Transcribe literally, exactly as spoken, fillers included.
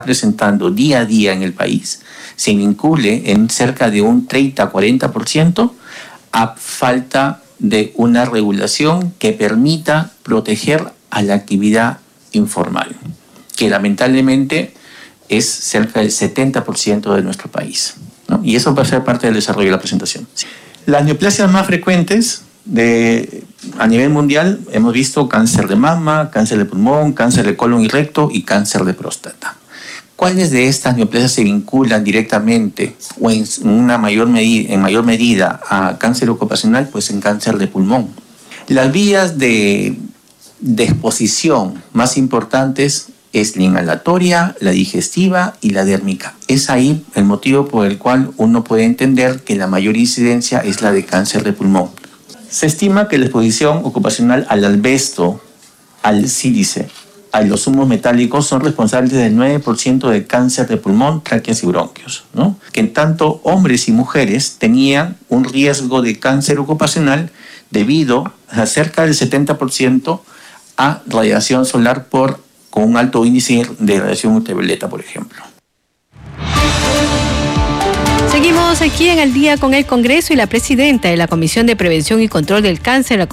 presentando día a día en el país se vincule en cerca de un treinta a cuarenta por ciento a falta de una regulación que permita proteger a la actividad informal, que lamentablemente es cerca del setenta por ciento de nuestro país, ¿no? Y eso va a ser parte del desarrollo de la presentación. Las neoplasias más frecuentes de, a nivel mundial hemos visto cáncer de mama, cáncer de pulmón, cáncer de colon y recto y cáncer de próstata. ¿Cuáles de estas neoplasias se vinculan directamente o en, una mayor medida, en mayor medida a cáncer ocupacional? Pues en cáncer de pulmón. Las vías de, de exposición más importantes es la inhalatoria, la digestiva y la dérmica. Es ahí el motivo por el cual uno puede entender que la mayor incidencia es la de cáncer de pulmón. Se estima que la exposición ocupacional al asbesto, al sílice, a los humos metálicos son responsables del nueve por ciento de cáncer de pulmón, tráqueas y bronquios, ¿no? Que en tanto hombres y mujeres tenían un riesgo de cáncer ocupacional debido a cerca del setenta por ciento a radiación solar por, con un alto índice de radiación ultravioleta, por ejemplo. Seguimos aquí en Al Día con el Congreso y la presidenta de la Comisión de Prevención y Control del Cáncer, la